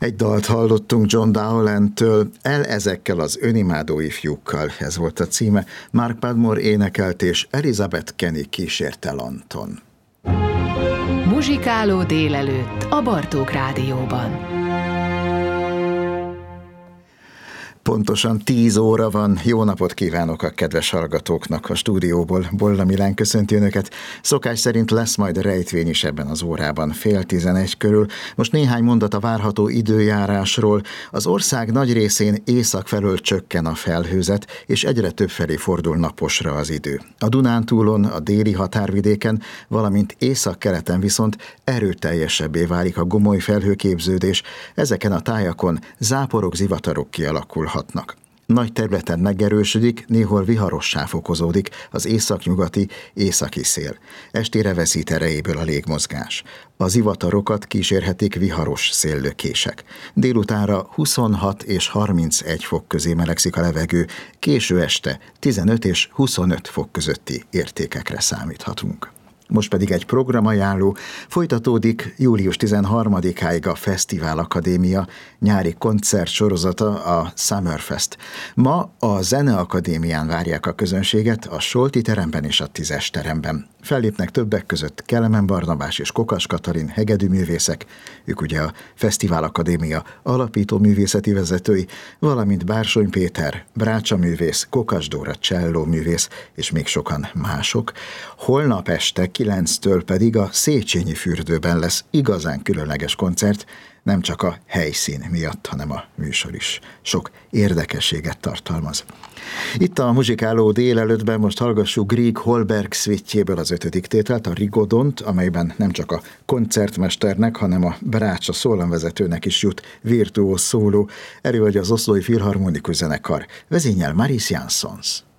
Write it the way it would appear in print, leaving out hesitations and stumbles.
Egy dalt hallottunk John Dowland-től, El ezekkel az önimádó ifjúkkal, ez volt a címe. Mark Padmore énekelt, és Elizabeth Kenny kísérte Lanton. Muzsikáló délelőtt a Bartók Rádióban. Pontosan 10 óra van. Jó napot kívánok a kedves hallgatóknak a stúdióból. Bolla Milán köszönti önöket. Szokás szerint lesz majd rejtvény is ebben az órában, 10:30 körül. Most néhány mondat a várható időjárásról. Az ország nagy részén észak felől csökken a felhőzet, és egyre több felé fordul naposra az idő. A Dunántúlon, a déli határvidéken, valamint északkeleten viszont erőteljesebbé válik a gomoly felhőképződés. Ezeken a tájakon záporok, zivatarok kialakulhatnak. Nagy területen megerősödik, néhol viharossá fokozódik az északnyugati, északi szél. Estére veszít erejéből a légmozgás. A zivatarokat kísérhetik viharos széllökések. Délutánra 26 és 31 fok közé melegszik a levegő, késő este 15 és 25 fok közötti értékekre számíthatunk. Most pedig egy programajánló, folytatódik július 13-áig a Fesztivál Akadémia nyári koncertsorozata, a Summerfest. Ma a Zeneakadémián várják a közönséget a Solti teremben és a Tízes teremben. Fellépnek többek között Kelemen Barnabás és Kokas Katalin hegedűművészek, ők ugye a Fesztivál Akadémia alapító művészeti vezetői, valamint Bársony Péter, brácsaművész, Kokas Dóra csellóművész, és még sokan mások. Holnap este 9-től pedig a Széchenyi fürdőben lesz igazán különleges koncert, nem csak a helyszín miatt, hanem a műsor is sok érdekességet tartalmaz. Itt a muzsikáló délelőttben most hallgassuk Grieg Holberg szvittjéből az 5. tételt, a Rigodont, amelyben nem csak a koncertmesternek, hanem a brácsa szólamvezetőnek is jut virtuóz szóló. Előadja az Oszlói Filharmonikus Zenekar, vezényel Maris Jansons.